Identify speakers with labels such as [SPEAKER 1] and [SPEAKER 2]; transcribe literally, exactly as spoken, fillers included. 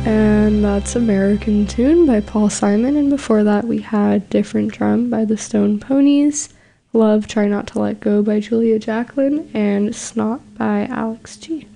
[SPEAKER 1] And that's American Tune by Paul Simon. And before that, we had Different Drum by the Stone Ponies, Love, Try Not to Let Go by Julia Jacklin, and Snot by Alex G.